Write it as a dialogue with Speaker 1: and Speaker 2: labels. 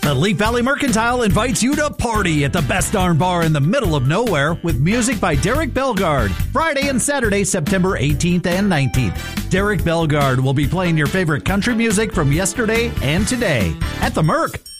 Speaker 1: The Leaf Valley Mercantile invites you to party at the Best Darn Bar in the middle of nowhere with music by Derek Bellegarde. Friday and Saturday, September 18th and 19th. Derek Bellegarde will be playing your favorite country music from yesterday and today at the Merc.